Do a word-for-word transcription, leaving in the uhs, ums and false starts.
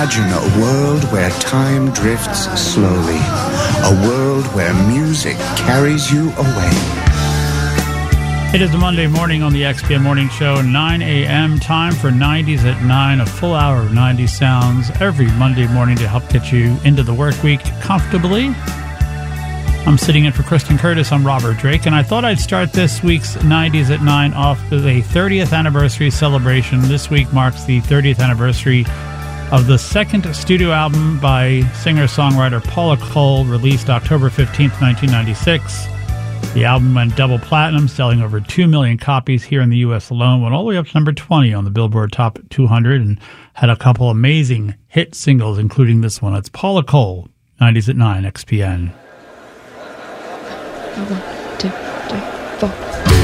Imagine a world where time drifts slowly, a world where music carries you away. It is a Monday morning on the X P N Morning Show, nine a.m. time for nineties at nine, a full hour of nineties sounds every Monday morning to help get you into the work week comfortably. I'm sitting in for Kristen Curtis. I'm Robert Drake, and I thought I'd start this week's nineties at nine off with a thirtieth anniversary celebration. This week marks the thirtieth anniversary of the second studio album by singer-songwriter Paula Cole, released October fifteenth, nineteen ninety-six. The album went double platinum, selling over two million copies here in the U S alone, went all the way up to number twenty on the Billboard Top two hundred, and had a couple amazing hit singles, including this one. It's Paula Cole, nineties at nine, X P N. One, two, three, four.